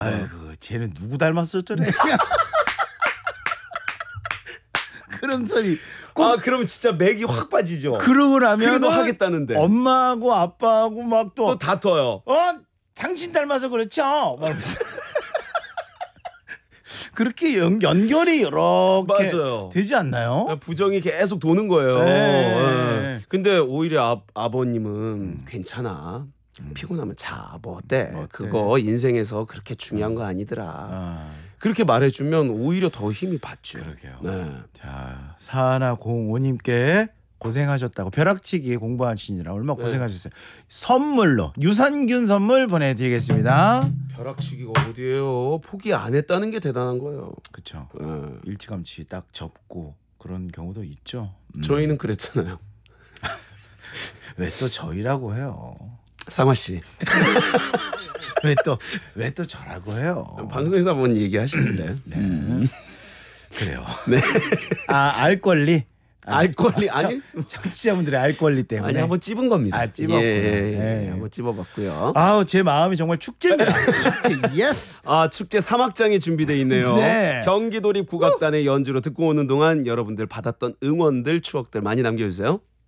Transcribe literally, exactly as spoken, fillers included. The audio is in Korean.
아이고 쟤는 누구 닮았어 저래. 그런 소리. 꼭 아 그러면 진짜 맥이 확 빠지죠. 그러고 나면 그래도 하겠다는데 엄마하고 아빠하고 막 또 또 다퉈요. 어 당신 닮아서 그렇죠. 막 이러면서. 그렇게 연, 연결이 이렇게 맞아요. 되지 않나요? 부정이 계속 도는 거예요. 네. 예. 근데 오히려 아, 아버님은 음. 괜찮아. 피곤하면 자. 뭐 어때? 뭐 어때? 그거 인생에서 그렇게 중요한 거 아니더라. 아, 그렇게 말해주면 오히려 더 힘이 받죠. 그러게요. 네. 자, 사하나공오님께 고생하셨다고 벼락치기 공부하시느라 얼마 네. 고생하셨어요. 선물로 유산균 선물 보내드리겠습니다. 벼락치기가 어디예요? 포기 안 했다는 게 대단한 거예요. 그렇죠. 네. 일찌감치 딱 접고 그런 경우도 있죠. 음. 저희는 그랬잖아요. 왜 또 저희라고 해요? 상화 씨. 왜 또 왜 또 저라고 해요? 방송에서 한번 얘기하시길래. 네. 그래요. 네. 아, 알 권리. 아, 알 권리 아, 아니? 청취자분들의 알 권리 때문에. 아니 한번 찝은 겁니다. 아, 찝었구나. 예, 예, 예. 네. 한번 찝어봤고요. 아우 제 마음이 정말 축제입니다. 축제. 예스. 아 축제 삼 악장이 준비돼 있네요. 네. 경기도립 국악단의 연주로 듣고 오는 동안 여러분들 받았던 응원들 추억들 많이 남겨주세요.